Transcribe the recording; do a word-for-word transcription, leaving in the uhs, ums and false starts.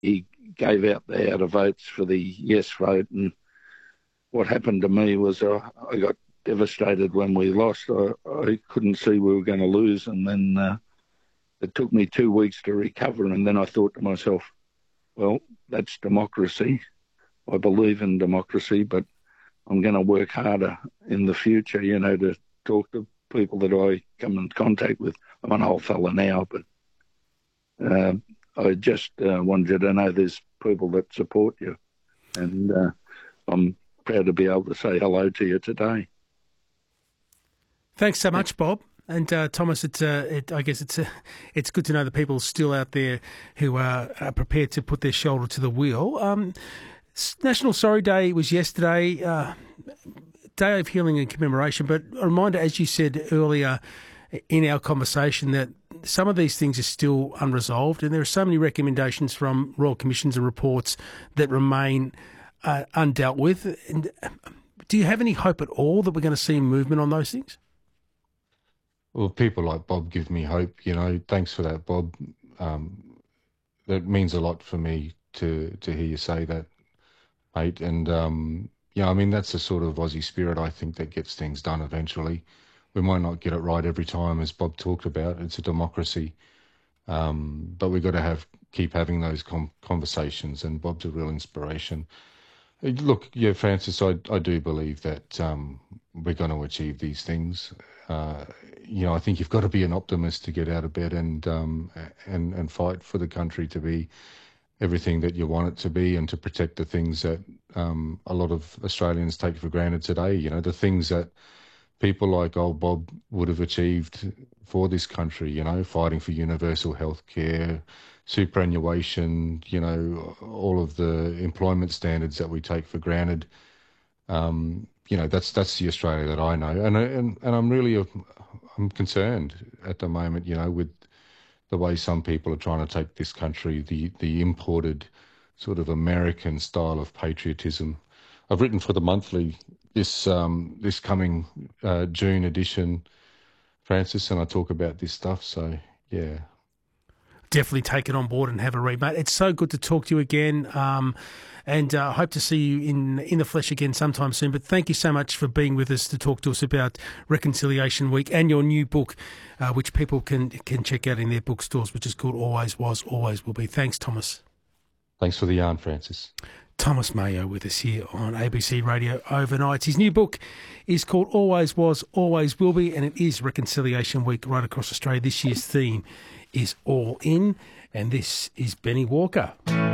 he gave out the out of votes for the yes vote. And what happened to me was uh, I got devastated when we lost. I, I couldn't see we were going to lose, and then uh, it took me two weeks to recover. And then I thought to myself, well, that's democracy. I believe in democracy, but I'm going to work harder in the future, you know, to talk to people that I come in contact with. I'm an old fella now, but uh, I just uh, wanted you to know there's people that support you. And uh, I'm proud to be able to say hello to you today. Thanks so much, Bob. And uh, Thomas, it's uh, it, I guess it's uh, it's good to know that people still out there who are, are prepared to put their shoulder to the wheel. Um, National Sorry Day was yesterday, uh, Day of Healing and Commemoration, but a reminder, as you said earlier in our conversation, that some of these things are still unresolved, and there are so many recommendations from Royal Commissions and reports that remain uh, undealt with. And do you have any hope at all that we're going to see movement on those things? Well, people like Bob give me hope, you know. Thanks for that, Bob. Um, that means a lot for me to, to hear you say that, mate. And, um, yeah, I mean, that's the sort of Aussie spirit, I think, that gets things done eventually. We might not get it right every time, as Bob talked about. It's a democracy. Um, but we've got to have keep having those com- conversations, and Bob's a real inspiration. Look, yeah, Francis, I, I do believe that um, we're going to achieve these things. Uh, you know, I think you've got to be an optimist to get out of bed and um, and and fight for the country to be everything that you want it to be, and to protect the things that um, a lot of Australians take for granted today. You know, the things that people like old Bob would have achieved for this country, you know, fighting for universal health care, superannuation, you know, all of the employment standards that we take for granted. Um, you know, that's that's the Australia that I know. And and, and I'm really, a, I'm concerned at the moment, you know, with the way some people are trying to take this country, the, the imported sort of American style of patriotism. I've written for the Monthly this um, this coming uh, June edition, Francis, and I talk about this stuff. So, yeah. Definitely take it on board and have a read, mate. It's so good to talk to you again, um, and I uh, hope to see you in in the flesh again sometime soon. But thank you so much for being with us to talk to us about Reconciliation Week and your new book, uh, which people can can check out in their bookstores, which is called Always Was, Always Will Be. Thanks, Thomas. Thanks for the yarn, Francis. Thomas Mayo with us here on A B C Radio Overnights. His new book is called Always Was, Always Will Be, and it is Reconciliation Week right across Australia. This year's theme is All In, and this is Benny Walker.